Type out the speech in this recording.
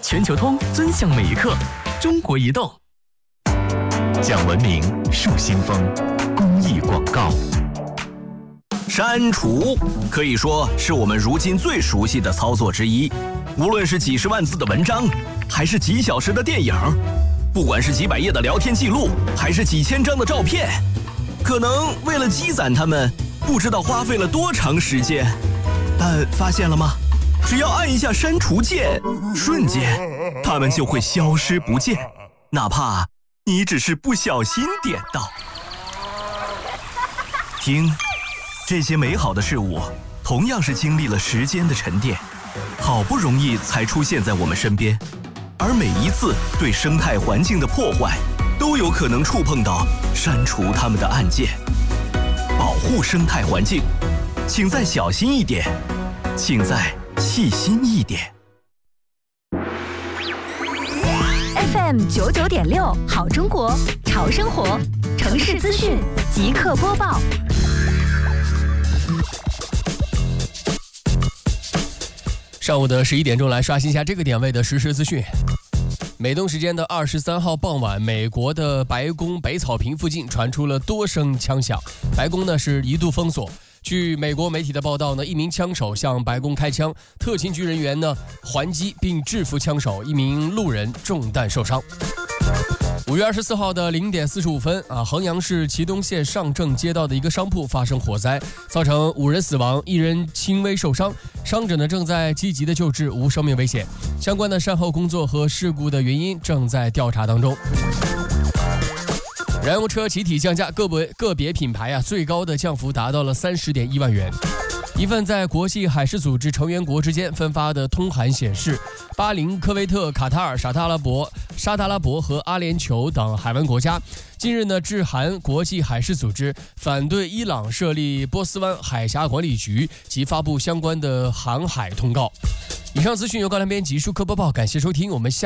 全球通尊享每一刻。中国移动。 讲文明树新风，公益广告。 删除可以说是我们如今最熟悉的操作之一，无论是几十万字的文章，还是几小时的电影，不管是几百页的聊天记录，还是几千张的照片，可能为了积攒它们，不知道花费了多长时间。但发现了吗？只要按一下删除键，瞬间它们就会消失不见，哪怕你只是不小心点到。听，这些美好的事物同样是经历了时间的沉淀，好不容易才出现在我们身边，而每一次对生态环境的破坏，都有可能触碰到删除它们的按键。保护生态环境，请再小心一点，请再细心一点。 FM 99.6好中国，潮生活，城市资讯即刻播报。 上午的11点钟，来刷新一下这个点位的实时资讯。美东时间的23号傍晚，美国的白宫北草坪附近传出了多声枪响，白宫呢是一度封锁。据美国媒体的报道呢，一名枪手向白宫开枪，特勤局人员呢还击并制服枪手，一名路人中弹受伤。5月24号的0点45分衡阳市祁东县上郑街道的一个商铺发生火灾，造成5人死亡，1人轻微受伤，伤者呢正在积极的救治，无生命危险。相关的善后工作和事故的原因正在调查当中。燃油车集体降价，个别品牌最高的降幅达到了30.1万元。一份在国际海事组织成员国之间分发的通函显示，巴林、科威特、卡塔尔、沙特阿拉伯和阿联酋等海湾国家近日呢致函国际海事组织，反对伊朗设立波斯湾海峡管理局及发布相关的航海通告。以上资讯由高兰编辑舒克播报，感谢收听，我们下